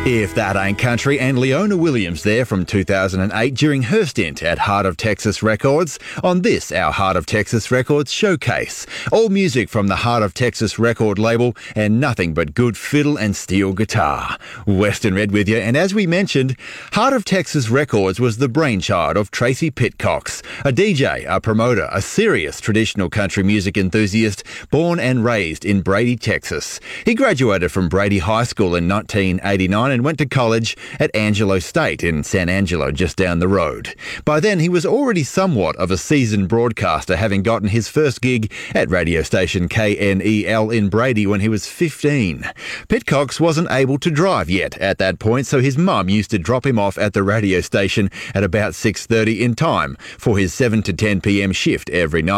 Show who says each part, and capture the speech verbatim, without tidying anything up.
Speaker 1: If That Ain't Country, and Leona Williams there from two thousand eight during her stint at Heart of Texas Records on this, our Heart of Texas Records showcase. All music from the Heart of Texas record label and nothing but good fiddle and steel guitar. Western Red with you, and as we mentioned, Heart of Texas Records was the brainchild of Tracy Pitcox, a D J, a promoter, a serious traditional country music enthusiast, born and raised in Brady, Texas. He graduated from Brady High School in nineteen eighty-nine and went to college at Angelo State in San Angelo, just down the road. By then, he was already somewhat of a seasoned broadcaster, having gotten his first gig at radio station K N E L in Brady when he was fifteen. Pitcox wasn't able to drive yet at that point, so his mum used to drop him off at the radio station at about six thirty in time for his seven to ten p.m. shift every night.